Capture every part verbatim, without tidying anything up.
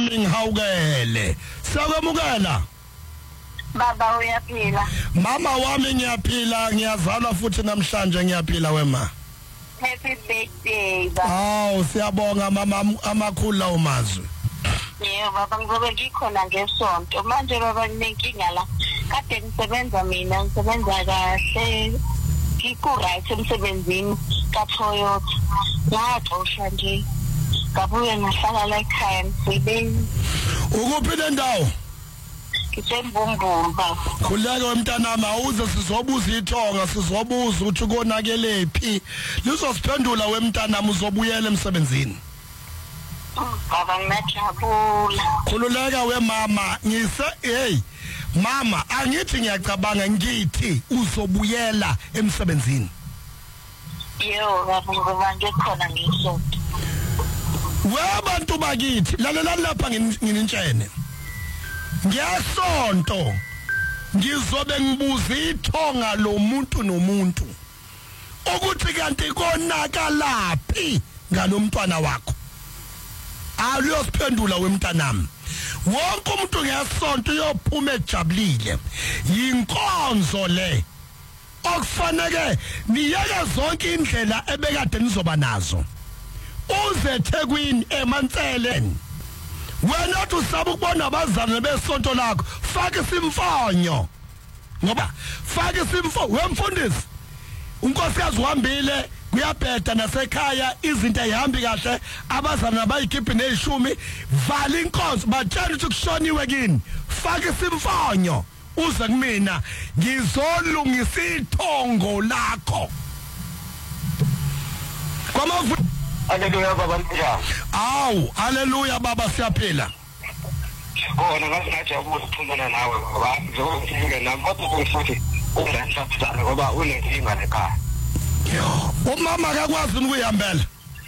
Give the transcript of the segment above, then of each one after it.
wami ngihawukele. Siyakwamukela. Baba uyaphila. Mama wami ngiyaphila, ngiyazalwa futhi namhlanje ngiyaphila wema. Happy birthday baba. Aw siyabonga mama amakhulu lawo mazwi. Yebo baba ngizobe ngikhona ngesonto. Manje baba ninkinga la. Kade ngisebenza mina ngisebenza kahle. Ngikuright emsebenzini ka Toyota. Ngaxosha nje. Ngabuye ngahlala la ekhaya ngisebeni. Ukuphi le ndawo? Ngisembombo baba. Khuleka wemntanami awuze sizobuza ithonga sizobuza ukuthi konakele phi. Lizosiphendula wemntanami uzobuyela emsebenzini. Baba ngiyajabula. Khululeka wemama ngise hey mama angithi ngiyacabanga ngithi uzobuyela emsebenzini. Yebo baba ngoba ngikhona ngesonto. Webantu bakithi lalela lapha nginintshene. Ngiyasonto ngizobe ngibuza ithonga lo muntu nomuntu ukuthi kanti konakalaphi ngalomntwana wakho. Aliyosiphendula wemntanami. Wonke umuntu ngiyasonto uyophuma ejabulile. Yinkonzo le. Okufanele niyeke zonke indlela ebekade nizoba nazo. Uze eThekwini eMantsheleni. Wena uthi usaba ukubona abazana besonto lakho, faka isimfonyo. Ngoba faka isimfonyo wemfundisi. Unkosikazi uhambile kuyabheda nasekhaya izinto ezihambi kahle abazana bayikhiphi nezishumi vala inkonzo batshela ukuthi kushoniwe kini faka isimfonyo uze kumina ngizolungisa ithongo lakho. Kwamavu Haleluya baba njani? Awu haleluya baba siyaphila. Bona ngasingajabulela ukuxhumana nawe baba ngizofika nami kodwa futhi ungahlathana ngoba unenkinga ekhaya. Umama akakwazi ukuyihambela.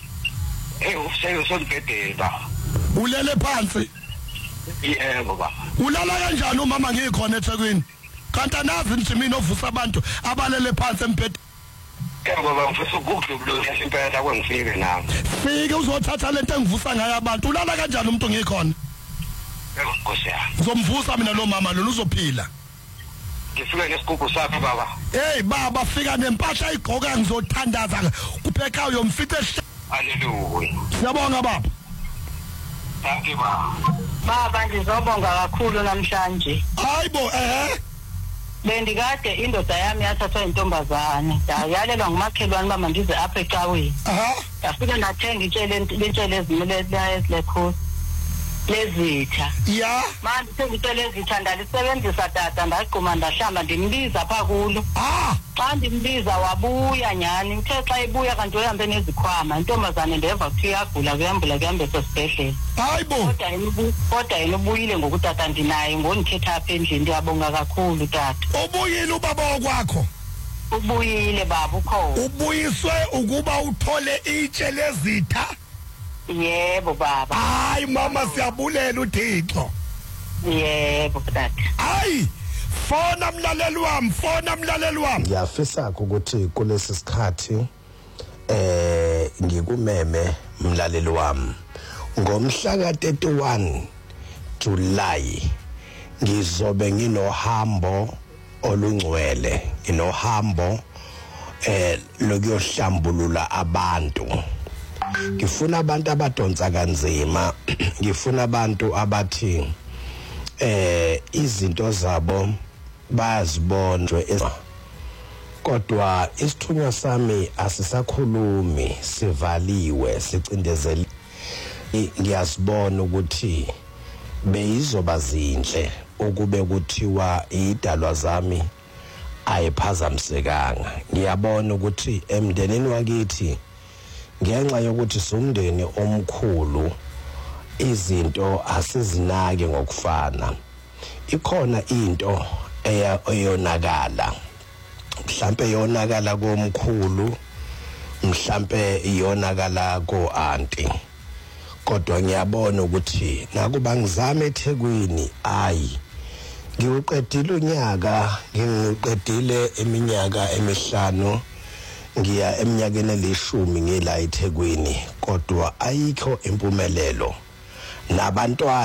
Eh useyo sonibhedeni baba. Ulele phansi. Yebo baba. Ulala kanjani umama ngikhona eThekwini? Kanti anazi nje mina ovusa abantu abalele phansi embhedeni. Yebo baba mfisa ukudlula impela kwengifike nami. Fike uzothatha lento engivusa ngayo abantu. Ulala kanjani umuntu ngikhona? Yebo Nkosi yami. Ngizomvusa mina lo mama lo uzophila. Ngifike nesigubhu sakhe baba. Hey baba fika nempahla igqoka ngizothandaza kupheka uyomfice. Haleluya. Siyabonga baba. Thank you baba. Baba ngizobonga kakhulu namhlanje. Hayibo eh Bendikade indoda yami yathathwa intombazane. Yayalelwa ngumakhelwane bama ndize apha ecaweni. aha Yafika ndathenga itshele lentshele ezimile lekhosi. Lezitha. ya Manje sengitshele ezitha ndalisebenzisa tata ndaqhuma ndahlamba ndimbiza pha kulo. ah Xa ndimbiza wabuya nyani uthe xa ebuya kanti uhambe nezikhwama intombazane ndeva ukuthi iyagula kuyambula kuhambe sesibhedlela. hayibo Kodwa yena kodwa yena ubuyile ngokutata ndinaye ngondithetha apha endlini ndiyabonga kakhulu tata. ubuyile ubaba wakwakho. Ubuyile baba ukho. Ubuyiswe ukuba uthole itshe lezitha. Yebo baba. Hayi mama siyabulela uThixo. Yebo tata. Hayi fona mlaleli wami fona mlaleli wami. Ngiyafisa ukuthi kulesi sikhathi eh ngikumeme mlaleli wami ngomhla ka thirty-one July ngizobe nginohambo olungcwele nginohambo eh lokuyohlambulula abantu. Ngifuna abantu abadonsa kanzima ngifuna abantu abathi eh izinto zabo bazibonjwe kodwa isithunywa sami asisakhulumi sivaliwe sicindezeli. Ngiyasibona ukuthi beyizoba zinhle ukube kuthiwa idalwa zami ayiphazamisekanga. Ngiyabona ukuthi emndeneni wakithi ngenxa yokuthi somndeni omkhulu izinto asizinake ngokufana. Ikhona into eyonakala mhlambe yonakala komkhulu mhlambe iyonakala ko auntie kodwa ngiyabona ukuthi nakuba ngizame eThekwini ayi ngiuqedile unyaka ngiqedile eminyaka emihlanu ngiya eminyakeni elishumi ngila eThekwini kodwa ayikho impumelelo nabantwana